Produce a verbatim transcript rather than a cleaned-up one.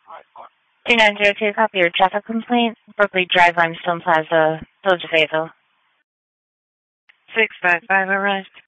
two nine zero two, copy your traffic complaint. Berkeley Drive, Limestone Plaza, Village of Fayetteville. six five five arrived.